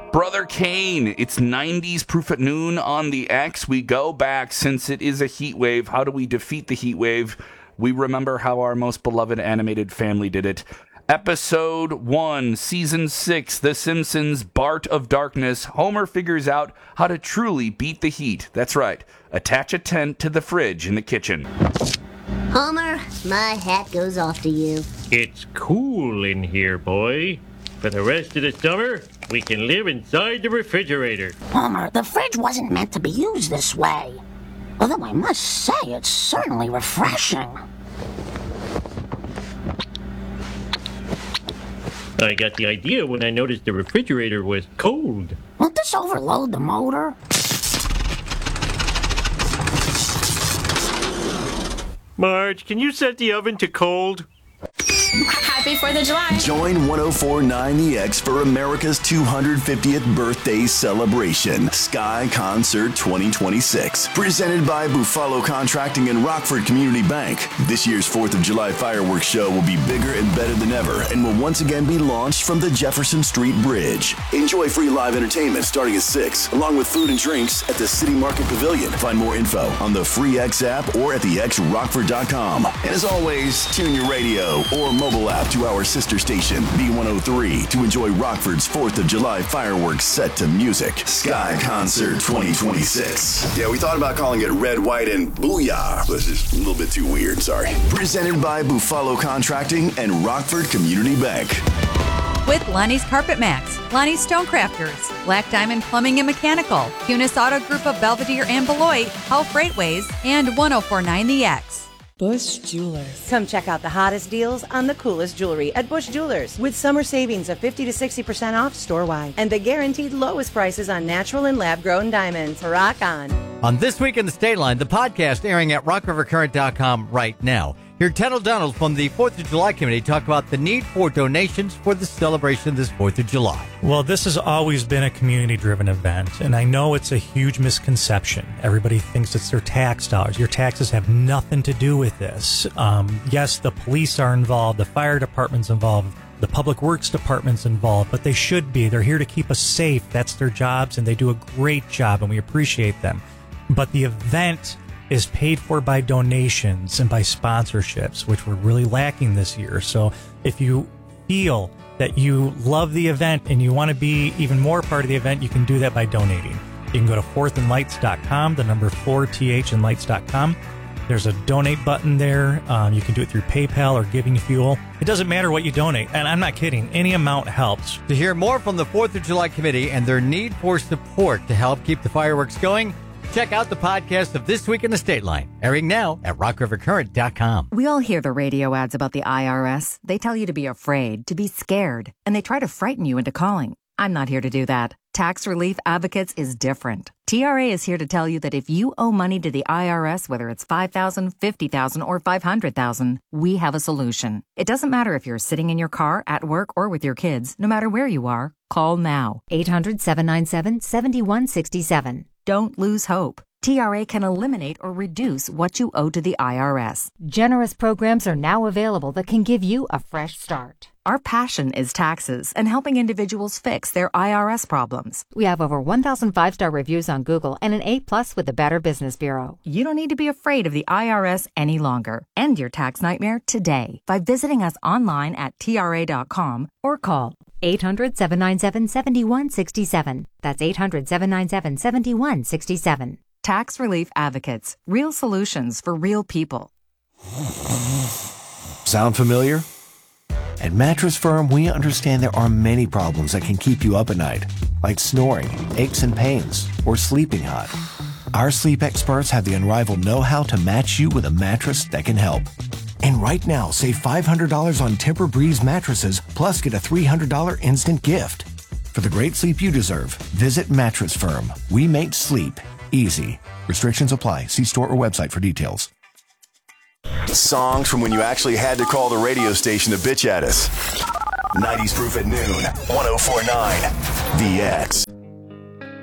Brother Kane, it's 90s proof at noon on the X. We go back since it is a heat wave. How do we defeat the heat wave? We remember how our most beloved animated family did it. Episode 1, Season 6, The Simpsons, Bart of Darkness. Homer figures out how to truly beat the heat. That's right. Attach a tent to the fridge in the kitchen. Homer, my hat goes off to you. It's cool in here, boy. For the rest of the summer, we can live inside the refrigerator. Homer, the fridge wasn't meant to be used this way. Although I must say, it's certainly refreshing. I got the idea when I noticed the refrigerator was cold. Won't this overload the motor? Marge, can you set the oven to cold? Happy 4th of July. Join 104.9 The X for America's 250th birthday celebration, Sky Concert 2026. Presented by Buffalo Contracting and Rockford Community Bank. This year's 4th of July fireworks show will be bigger and better than ever and will once again be launched from the Jefferson Street Bridge. Enjoy free live entertainment starting at 6, along with food and drinks at the City Market Pavilion. Find more info on the Free X app or at thexrockford.com. And as always, tune your radio or mobile app to our sister station, B103, to enjoy Rockford's 4th of July fireworks set to music. Sky Concert 2026. Yeah, we thought about calling it Red, White, and Booyah, but it's just a little bit too weird, sorry. Presented by Buffalo Contracting and Rockford Community Bank. With Lonnie's Carpet Max, Lonnie's Stonecrafters, Black Diamond Plumbing and Mechanical, Cunis Auto Group of Belvedere and Beloit, Hull Freightways, and 104.9 The X. Bush Jewelers. Come check out the hottest deals on the coolest jewelry at Bush Jewelers with summer savings of 50 to 60% off store-wide and the guaranteed lowest prices on natural and lab-grown diamonds. Rock on. On This Week in the State Line, the podcast airing at rockrivercurrent.com right now. Hear Ted O'Donnell from the 4th of July Committee talk about the need for donations for the celebration this 4th of July. Well, this has always been a community-driven event, and I know it's a huge misconception. Everybody thinks it's their tax dollars. Your taxes have nothing to do with this. Yes, the police are involved, the fire department's involved, the public works department's involved, but they should be. They're here to keep us safe. That's their jobs, and they do a great job, and we appreciate them. But the event is paid for by donations and by sponsorships, which we're really lacking this year. So if you feel that you love the event and you want to be even more part of the event, you can do that by donating. You can go to fourthandlights.com, the number 4th and lights.com. There's a donate button there. You can do it through PayPal or Giving Fuel. It doesn't matter what you donate, and I'm not kidding. Any amount helps. To hear more from the 4th of July Committee and their need for support to help keep the fireworks going, check out the podcast of This Week in the State Line, airing now at rockrivercurrent.com. We all hear the radio ads about the IRS. They tell you to be afraid, to be scared, and they try to frighten you into calling. I'm not here to do that. Tax Relief Advocates is different. TRA is here to tell you that if you owe money to the IRS, whether it's $5,000, $50,000, or $500,000, we have a solution. It doesn't matter if you're sitting in your car, at work, or with your kids. No matter where you are, call now. 800-797-7167. Don't lose hope. TRA can eliminate or reduce what you owe to the IRS. Generous programs are now available that can give you a fresh start. Our passion is taxes and helping individuals fix their IRS problems. We have over 1,000 5-star reviews on Google and an A+ with the Better Business Bureau. You don't need to be afraid of the IRS any longer. End your tax nightmare today by visiting us online at TRA.com or call 800-797-7167. That's 800-797-7167. Tax Relief Advocates. Real solutions for real people. Sound familiar? At Mattress Firm, we understand there are many problems that can keep you up at night, like snoring, aches and pains, or sleeping hot. Our sleep experts have the unrivaled know-how to match you with a mattress that can help. And right now, save $500 on Tempur-Breeze mattresses, plus get a $300 instant gift. For the great sleep you deserve, visit Mattress Firm. We make sleep easy. Restrictions apply. See store or website for details. Songs from when you actually had to call the radio station to bitch at us. 90s proof at noon. 104.9 The X.